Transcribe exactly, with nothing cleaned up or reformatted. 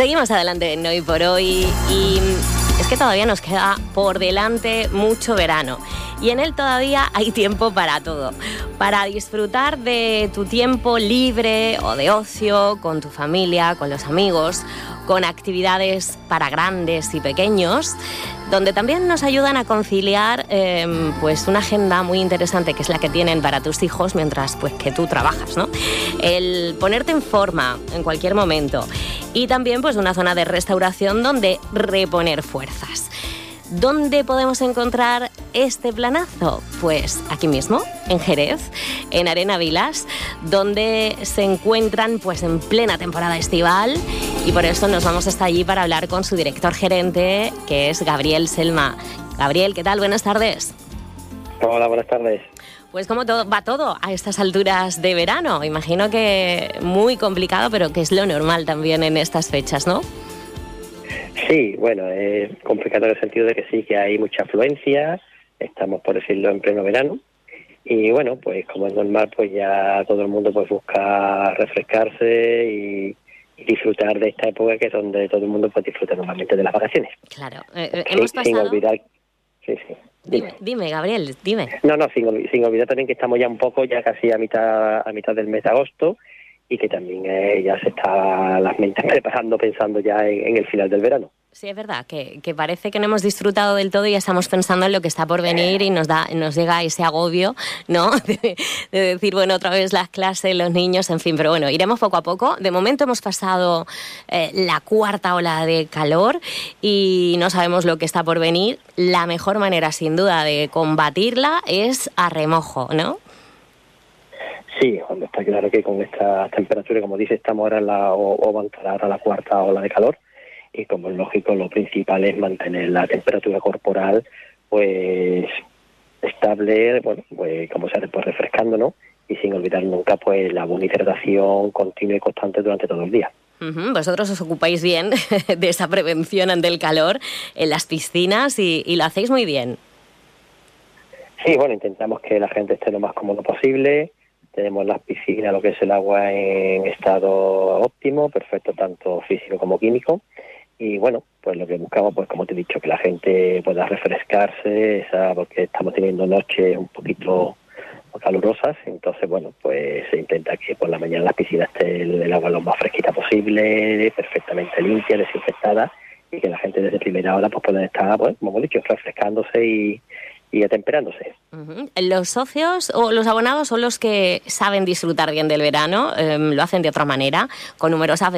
Seguimos adelante en Hoy por Hoy y es que todavía nos queda por delante mucho verano y en él todavía hay tiempo para todo, para disfrutar de tu tiempo libre o de ocio con tu familia, con los amigos, con actividades para grandes y pequeños, donde también nos ayudan a conciliar eh, pues una agenda muy interesante que es la que tienen para tus hijos mientras pues que tú trabajas, ¿no? El ponerte en forma en cualquier momento y también pues una zona de restauración donde reponer fuerzas. ¿Dónde podemos encontrar este planazo? Pues aquí mismo, en Jerez, en Arena Vilas, donde se encuentran pues en plena temporada estival y por eso nos vamos hasta allí para hablar con su director gerente, que es Gabriel Selma. Gabriel, ¿qué tal? Buenas tardes. Hola, buenas tardes. Pues ¿cómo todo, va todo a estas alturas de verano? Imagino que muy complicado, pero que es lo normal también en estas fechas, ¿no? Sí, bueno, es complicado en el sentido de que sí, que hay mucha afluencia, estamos, por decirlo, en pleno verano, y bueno, pues como es normal, pues ya todo el mundo pues busca refrescarse y, y disfrutar de esta época que es donde todo el mundo pues disfruta normalmente de las vacaciones. Claro, eh, hemos sí, pasado... Sin olvidar... Sí, sí. Dime, dime, Gabriel, dime. No, no, sin, sin olvidar también que estamos ya un poco, ya casi a mitad a mitad del mes de agosto, y que también eh, ya se está las mentes preparando, pensando ya en, en el final del verano. Sí, es verdad, que, que parece que no hemos disfrutado del todo y ya estamos pensando en lo que está por venir y nos da nos llega ese agobio, ¿no? De, de decir, bueno, otra vez las clases, los niños, en fin, pero bueno, iremos poco a poco. De momento hemos pasado eh, la cuarta ola de calor y no sabemos lo que está por venir. La mejor manera, sin duda, de combatirla es a remojo, ¿no? Sí, cuando está claro que con estas temperaturas, como dice, estamos ahora en la, o, o van a entrar ahora la cuarta ola de calor, y como es lógico, lo principal es mantener la temperatura corporal pues estable, bueno, pues como se hace, pues refrescando, ¿no? Y sin olvidar nunca pues la buena hidratación continua y constante durante todo el día. Uh-huh. Vosotros os ocupáis bien de esa prevención ante el calor en las piscinas y, y lo hacéis muy bien. Sí, bueno, intentamos que la gente esté lo más cómodo posible. Tenemos las piscinas, lo que es el agua en estado óptimo, perfecto tanto físico como químico. Y bueno, pues lo que buscamos, pues como te he dicho, que la gente pueda refrescarse, esa, porque estamos teniendo noches un poquito calurosas. Entonces, bueno, pues se intenta que por la mañana en las piscinas esté el, el agua lo más fresquita posible, perfectamente limpia, desinfectada, y que la gente desde primera hora pues pueda estar, pues, como hemos dicho, refrescándose y y atemperándose. Uh-huh. ¿Los socios o los abonados son los que saben disfrutar bien del verano? Eh, ¿Lo hacen de otra manera, con numerosas